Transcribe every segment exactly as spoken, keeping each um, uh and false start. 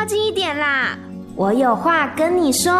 靠近一点啦，我有话跟你说。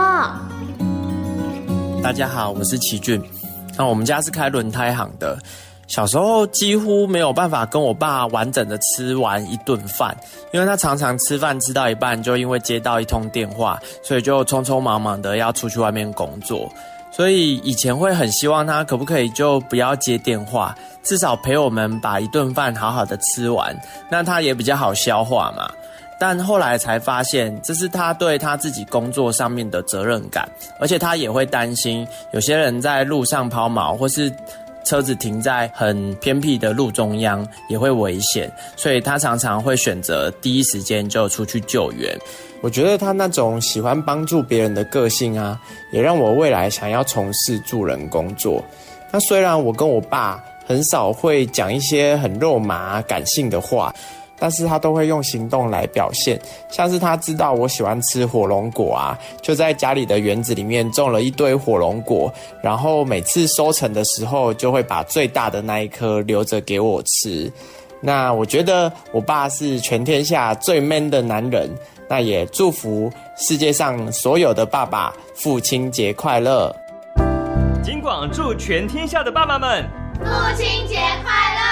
大家好，我是奇俊。那我们家是开轮胎行的，小时候几乎没有办法跟我爸完整的吃完一顿饭，因为他常常吃饭吃到一半就因为接到一通电话，所以就匆匆忙忙的要出去外面工作。所以以前会很希望他可不可以就不要接电话，至少陪我们把一顿饭好好的吃完，那他也比较好消化嘛。但后来才发现，这是他对他自己工作上面的责任感，而且他也会担心有些人在路上抛锚，或是车子停在很偏僻的路中央也会危险，所以他常常会选择第一时间就出去救援。我觉得他那种喜欢帮助别人的个性啊，也让我未来想要从事助人工作。那虽然我跟我爸很少会讲一些很肉麻感性的话，但是他都会用行动来表现，像是他知道我喜欢吃火龙果啊，就在家里的园子里面种了一堆火龙果，然后每次收成的时候就会把最大的那一颗留着给我吃。那我觉得我爸是全天下最 man 的男人，那也祝福世界上所有的爸爸父亲节快乐。 金广祝全天下的爸爸们父亲节快乐。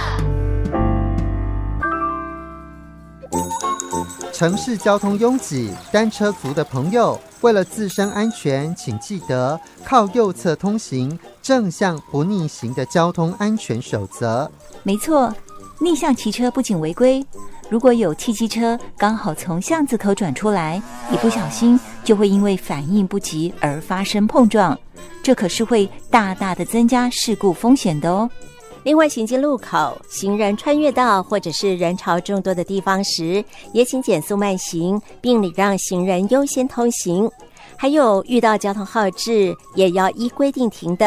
城市交通拥挤，单车族的朋友为了自身安全，请记得靠右侧通行，正向不逆行的交通安全守则。 没错，逆向骑车不仅违规，如果有汽机车刚好从巷子口转出来，一不小心就会因为反应不及而发生碰撞，这可是会大大的增加事故风险的哦。 另外，行经路口、行人穿越道或者是人潮众多的地方时，也请减速慢行，并礼让行人优先通行。还有遇到交通号志，也要依规定停的。